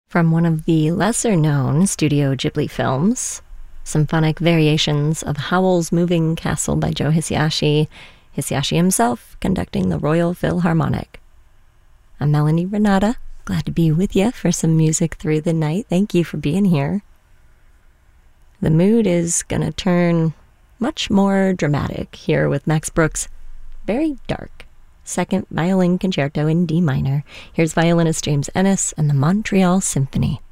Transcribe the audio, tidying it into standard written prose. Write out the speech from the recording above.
From one of the lesser-known Studio Ghibli films, symphonic variations of Howl's Moving Castle by Joe Hisaishi, Hisaishi himself conducting the Royal Philharmonic. I'm Melanie Renata, glad to be with you for some music through the night. Thank you for being here. The mood is gonna turn much more dramatic here with Max Bruch's very dark Second Violin Concerto in D minor. Here's violinist James Ennis and the Montreal Symphony.